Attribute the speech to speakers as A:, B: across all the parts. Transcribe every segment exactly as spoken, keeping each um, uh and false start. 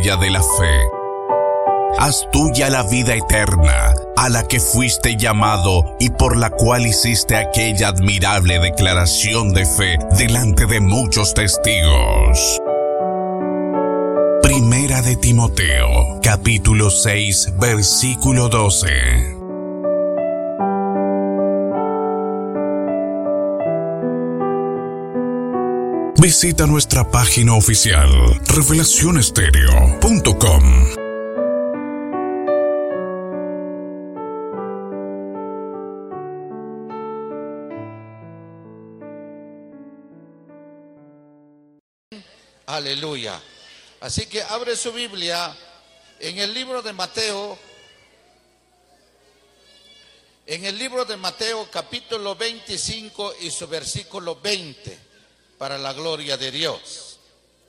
A: batalla de la fe. Haz tuya la vida eterna, a la que fuiste llamado y por la cual hiciste aquella admirable declaración de fe delante de muchos testigos. Primera de Timoteo, capítulo seis, versículo doce. Visita nuestra página oficial revelación estéreo punto com.
B: Aleluya. Así que abre su Biblia en el libro de Mateo, en el libro de Mateo capítulo veinticinco y su versículo veinte. Para la gloria de Dios.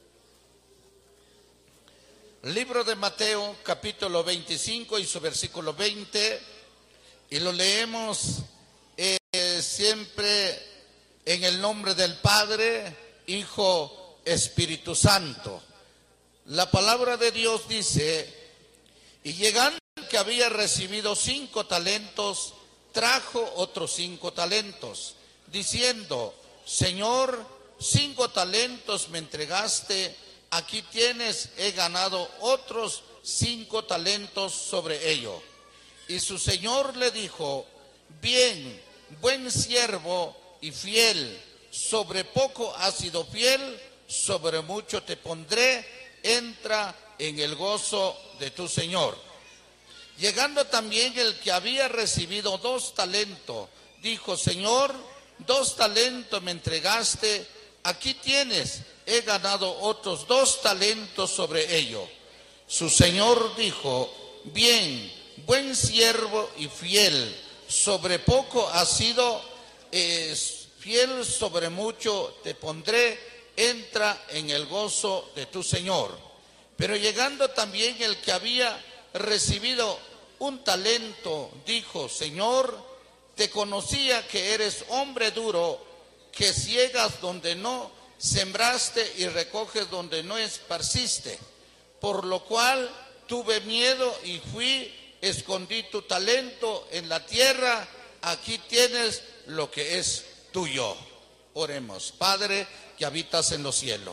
B: Libro de Mateo, capítulo veinticinco y su versículo veinte, y lo leemos eh, siempre en el nombre del Padre, Hijo, Espíritu Santo. La palabra de Dios dice: y llegando que había recibido cinco talentos, trajo otros cinco talentos, diciendo: Señor, cinco talentos me entregaste, aquí tienes, he ganado otros cinco talentos sobre ello. Y su señor le dijo: bien, buen siervo y fiel, sobre poco has sido fiel, sobre mucho te pondré, entra en el gozo de tu señor. Llegando también el que había recibido dos talentos, dijo: Señor, dos talentos me entregaste, aquí tienes, he ganado otros dos talentos sobre ello. Su señor dijo: bien, buen siervo y fiel, sobre poco has sido eh, fiel, sobre mucho te pondré, entra en el gozo de tu señor. Pero llegando también el que había recibido un talento, dijo: Señor, te conocía que eres hombre duro, que ciegas donde no sembraste y recoges donde no esparciste, por lo cual tuve miedo y fui, escondí tu talento en la tierra, aquí tienes lo que es tuyo. Oremos. Padre que habitas en los cielos,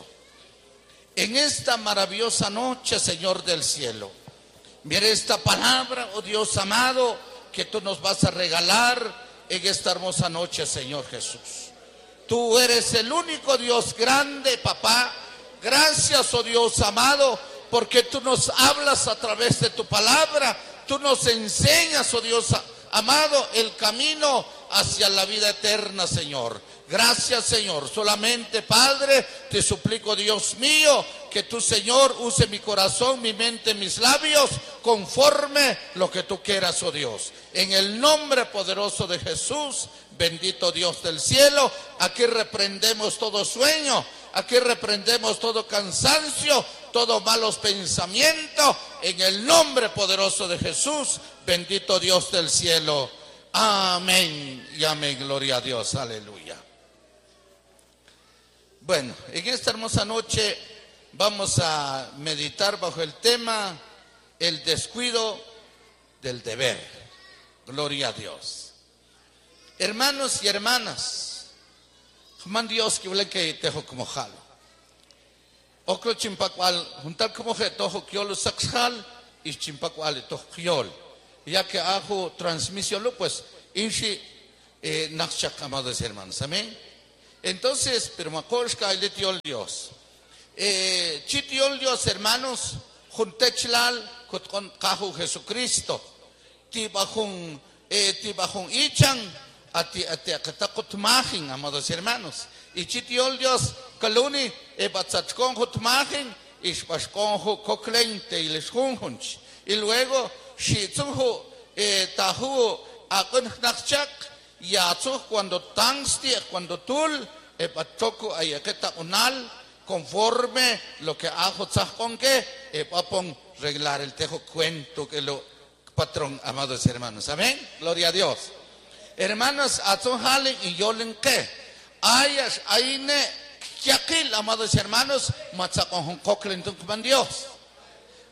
B: en esta maravillosa noche, Señor del cielo, mire esta palabra, oh Dios amado, que tú nos vas a regalar en esta hermosa noche, Señor Jesús. Tú eres el único Dios grande, papá. Gracias, oh Dios amado, porque tú nos hablas a través de tu palabra. Tú nos enseñas, oh Dios amado, el camino hacia la vida eterna, Señor. Gracias, Señor. Solamente, Padre, te suplico, Dios mío, que tú, Señor, use mi corazón, mi mente, mis labios, conforme lo que tú quieras, oh Dios. En el nombre poderoso de Jesús, bendito Dios del cielo, aquí reprendemos todo sueño, aquí reprendemos todo cansancio, todos malos pensamientos, en el nombre poderoso de Jesús, bendito Dios del cielo. Amén y amén. Gloria a Dios. Aleluya. Bueno, en esta hermosa noche vamos a meditar bajo el tema el descuido del deber. Gloria a Dios. Hermanos y hermanas, man Dios que vle que tejo como jalo. Oklo chimpacual, juntar como que tojo kiolo saxal y chimpacual tojo kiol. Ya que hago transmisión, pues, inshi eh, nakshak, amados hermanos. Amén. Entonces, pero makorshka y letiol Dios. Eh, chitiol Dios, hermanos, juntechlal, con cajo Jesucristo. Tibajun, eh, tibajun ichan, ati ati akatakutmajin, amados hermanos. Y chitiol Dios, kaluni, e batzachkon hutmajin, ishbashkon koklente y les junjunch. Y luego, shitzuhu, eh, tahu, akun nakchak, Yatsu cuando tangsti, cuando tul, e pachoco ayaketa unal, conforme lo que hago con que, e papon reglar el tejo cuento que lo patrón, amados hermanos. Amén. Gloria a Dios. Hermanos, atun halen y yolen que, ayas, aine, kiakil, amados hermanos, matzakon koklen con Dios.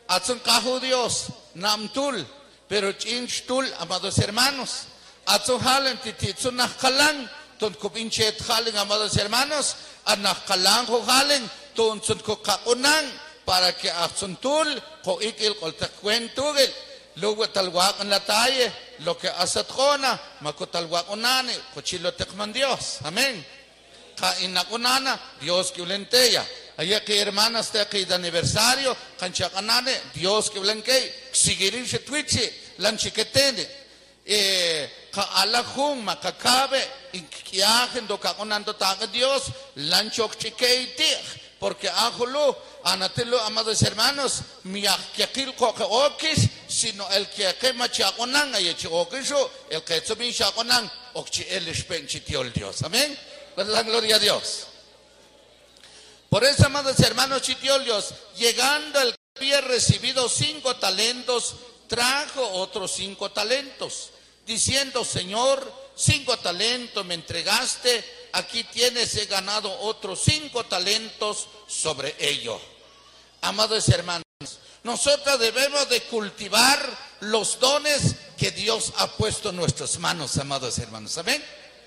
B: Atzun kahu Dios, namtul, pero chinchtul, amados hermanos. Atzun halen tititzun nachkalang, ton kupinchet halen, amados hermanos. Anachkalang ho halen, ton sun kukakunang, para que atzun tul, ko ikil kol takwentugil. Luego talwak en la talle, lo que hace trona, maco talwak onane, cochilo tecman Dios, amén. Ka inakunana, Dios que ulentella. Allá que hermanas te aquí de aniversario, canchacanane, Dios que ulenkei, sigirin se twitchi, lanchiquetene. Eh, ka alajum, macacabe, inquiajen do caconando taga Dios, lanchok chiqueitich. Porque ajolo, anatelo, amados hermanos, mi aquil coque okis, sino el que quema chaconang, y chicoquiso, el que subin chaconang, okchi el espenchitio el Dios. Amén. La gloria a Dios. Por eso, amados hermanos, chitio Dios, llegando el que había recibido cinco talentos, trajo otros cinco talentos, diciendo: Señor, cinco talentos me entregaste. Aquí tienes, he ganado otros cinco talentos sobre ello. Amados hermanos, nosotros debemos de cultivar los dones que Dios ha puesto en nuestras manos, amados hermanos. Amén.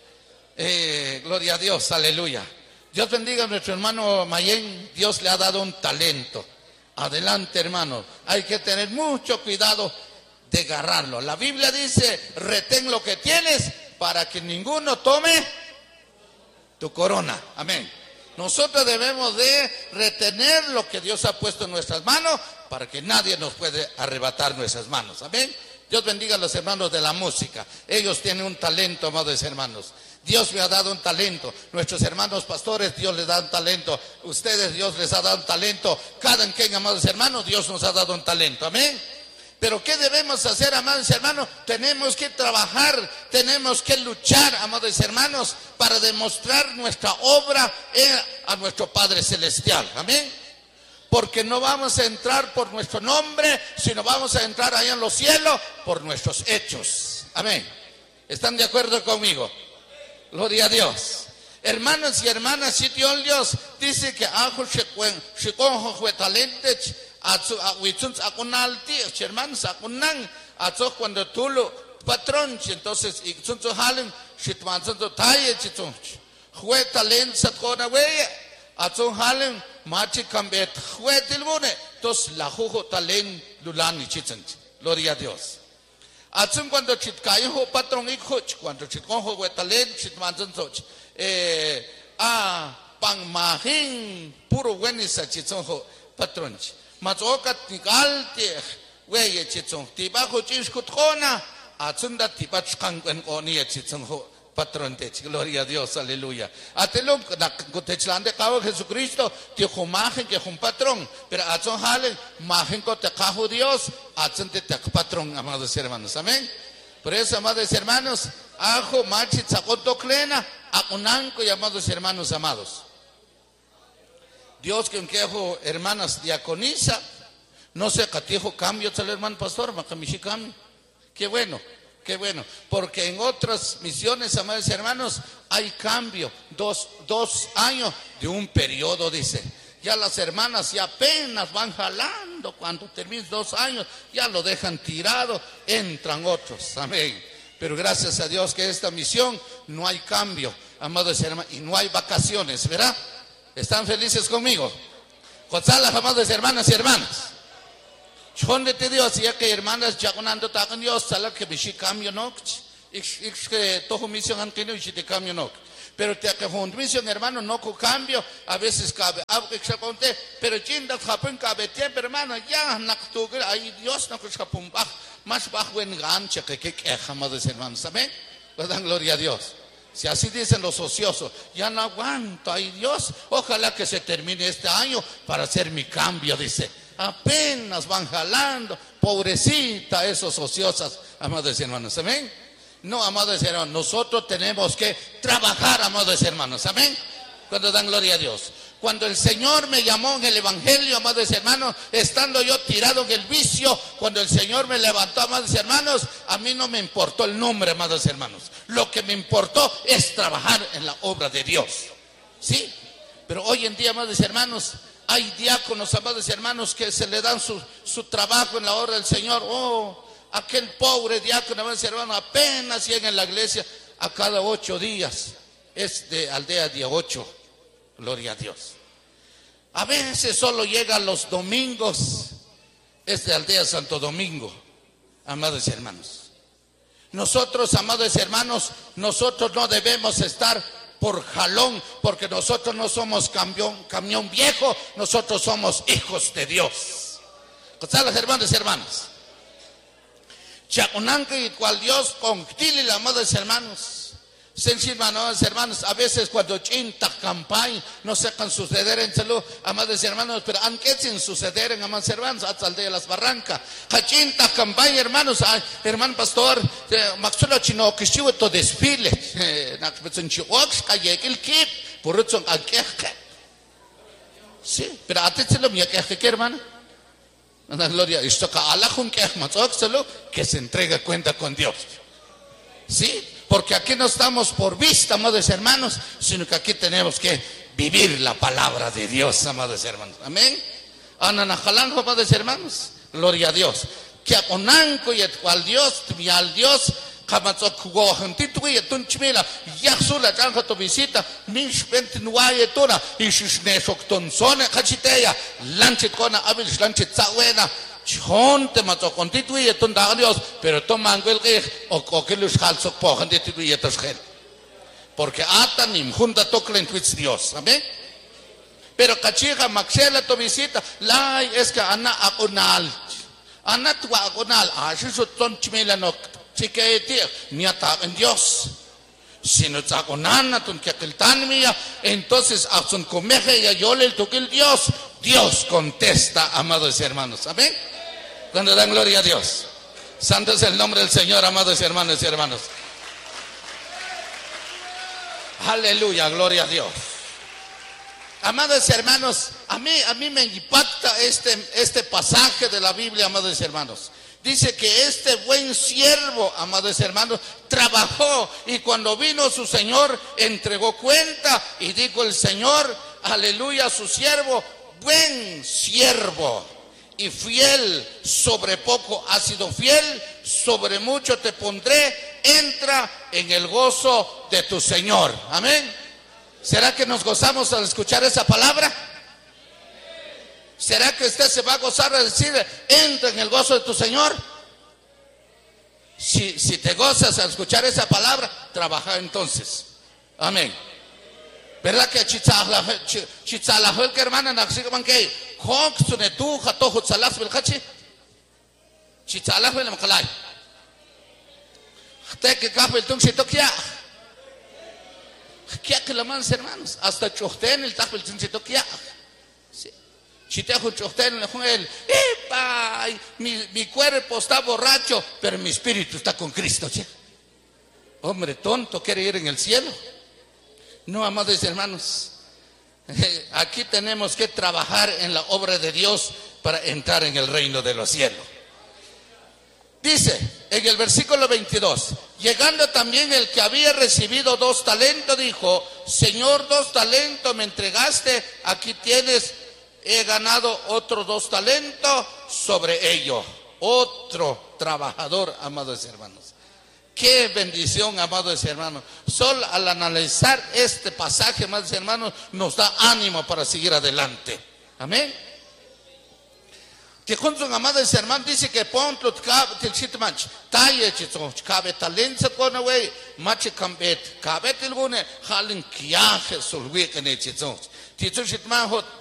B: Eh, gloria a Dios, aleluya. Dios bendiga a nuestro hermano Mayén. Dios le ha dado un talento. Adelante, hermano. Hay que tener mucho cuidado de agarrarlo. La Biblia dice: retén lo que tienes para que ninguno tome tu corona. Amén. Nosotros debemos de retener lo que Dios ha puesto en nuestras manos para que nadie nos puede arrebatar nuestras manos. Amén. Dios bendiga a los hermanos de la música. Ellos tienen un talento, amados hermanos. Dios me ha dado un talento. Nuestros hermanos pastores, Dios les da un talento. Ustedes, Dios les ha dado un talento. Cada quien, amados hermanos, Dios nos ha dado un talento. Amén. Pero ¿qué debemos hacer, amados hermanos? Tenemos que trabajar, tenemos que luchar, amados hermanos, para demostrar nuestra obra a nuestro Padre Celestial. Amén. Porque no vamos a entrar por nuestro nombre, sino vamos a entrar allá en los cielos por nuestros hechos. Amén. ¿Están de acuerdo conmigo? Gloria a Dios. Hermanos y hermanas, si Dios dice que ajo shikon fue talentes, hermanos, cuando tú lo patrón, entonces fue talento satcona weye, atson halen machi cambet fue tilbune, entonces la jujo talent lulani chitzen. Gloria a Dios. Atsun cuando chitcayo ho patrón ikhoch, cuando chitkon ho fue talent chitmanzon soch, eh ah pang mahin puro buenisa chitzon ho patrón. Mazokat nigalte weye chitzon tiba ho chinskutona atsun da tiba chkangwen oni chitzon ho patrón de gloria a Dios, aleluya. Atelum na kutechlande kawo Jesucristo ti ho mahin que un patrón, pero atsun halen mahin ko te kaho Dios, atsun te patrón, amados hermanos. Amén. Por eso, amados hermanos, ajo machi tzakoto klena akunanko y amados hermanos amados. Dios que quejo hermanas diaconisa, no sé catijo cambio tal hermano pastor, macamishi cambio. Qué bueno, qué bueno, porque en otras misiones, amados hermanos, hay cambio, dos, dos años de un periodo, dice. Ya las hermanas ya apenas van jalando, cuando terminen dos años, ya lo dejan tirado, entran otros, amén. Pero gracias a Dios que esta misión no hay cambio, amados hermanos, y no hay vacaciones, ¿verdad? ¿Están felices conmigo? Gonzalo, amados hermanas y hermanas. Chonde te dio así que hermanas ya conando tagan Dios, sala que bishi cambio no, ich que todo misión han tenido y te cambio no. Pero te que fue misión hermano no con cambio, a veces cabe, pero chinda japón cabe tiempo hermano, ya naktugue ay Dios no que japón baj, más bajo en gancha que que amados hermanos, amén. Le dan gloria a Dios. Si así dicen los ociosos, ya no aguanto, ay Dios, ojalá que se termine este año para hacer mi cambio, dice. Apenas van jalando, pobrecita esos ociosos, amados hermanos, amén. No, amados hermanos, nosotros tenemos que trabajar, amados hermanos, amén. Cuando dan gloria a Dios. Cuando el Señor me llamó en el Evangelio, amados hermanos, estando yo tirado en el vicio, cuando el Señor me levantó, amados hermanos, a mí no me importó el nombre, amados hermanos. Lo que me importó es trabajar en la obra de Dios. ¿Sí? Pero hoy en día, amados hermanos, Hay diáconos, amados hermanos, que se le dan su, su trabajo en la obra del Señor. Oh, aquel pobre diácono, amados hermanos, apenas llega en la iglesia a cada ocho días. Es de aldea día ocho. Gloria a Dios. A veces solo llega los domingos. Es de aldea Santo Domingo, amados hermanos. Nosotros, amados hermanos, nosotros no debemos estar por jalón, porque nosotros no somos camión, camión viejo, nosotros somos hijos de Dios. ¿Cómo hermanos y hermanas? Chaconanca y cual Dios con tili, amados hermanos. Sencillo, amados hermanos, a veces cuando chinta campaña no sepan suceder en salud, amados hermanos, pero aunque sin suceder en amados hermanos, hasta el de las barrancas, chinta campaña, hermanos, hermano pastor, maxulo chino que estuvo todo desfile, por eso sí, pero a ti se lo mía que hermano, la gloria, esto que Allah que se entrega cuenta con Dios, sí. Porque aquí no estamos por vista, amados hermanos, sino que aquí tenemos que vivir la palabra de Dios, amados hermanos. Amén. Ananajalanjo, amados hermanos. Gloria a Dios. Que aconanco y al Dios, y al Dios, kamatzokgo, jantito y tunchmila, yaxula, chanja tu visita, minshpent nuaye tuna, y shishnesok tonsone, kachiteya, lanchit kona, abish lanchit zawena. Chonte mato constituye tunda Dios, pero toman el que o que los halsos po constituye tosgel. Porque atanim junta toclen twits Dios, amén. Pero cachiga maxela to visita, la es que ana agonal. Ana tu agonal, ah, si su ton chimela no chiquete, mi ata en Dios. Si no agonana ton que aquel tan mía, entonces a son comeje y yo le toque el Dios. Dios contesta, amados hermanos, amén. Cuando dan gloria a Dios. Santo es el nombre del Señor, amados hermanos y hermanos. Aleluya, gloria a Dios. Amados hermanos, a mí, a mí me impacta este, este pasaje de la Biblia, amados hermanos. Dice que este buen siervo, amados hermanos, trabajó y cuando vino su Señor entregó cuenta y dijo el Señor, aleluya, a su siervo, buen siervo y fiel, sobre poco has sido fiel, sobre mucho te pondré, entra en el gozo de tu Señor. Amén. ¿Será que nos gozamos al escuchar esa palabra? ¿Será que usted se va a gozar al decir, entra en el gozo de tu Señor? Si, si te gozas al escuchar esa palabra, trabaja entonces. Amén. ¿Verdad que chitzalajol que hermana naxigaman que hok sunetu jato hutzalas belkachi chitzalajol el makalay te que kapel tung sitokia kia que la mans hermanos hasta chochten el tapel tung sitokia chitejo chochten el epa mi mi cuerpo está borracho pero mi espíritu está con Cristo. Hombre tonto quiere ir en el cielo. No, amados hermanos, aquí tenemos que trabajar en la obra de Dios para entrar en el reino de los cielos. Dice en el versículo veintidós, llegando también el que había recibido dos talentos, dijo, Señor, dos talentos me entregaste, aquí tienes, he ganado otros dos talentos sobre ello. Otro trabajador, amados hermanos. Qué bendición, amados hermanos. Solo al analizar este pasaje, amados hermanos, nos da ánimo para seguir adelante. Amén. Que con sus amados hermanos dice que ponto til chitmanch taye chito cabe talento con away mache cambet cabe tilgune halin kiaje sulwi kene chito chito chitman hot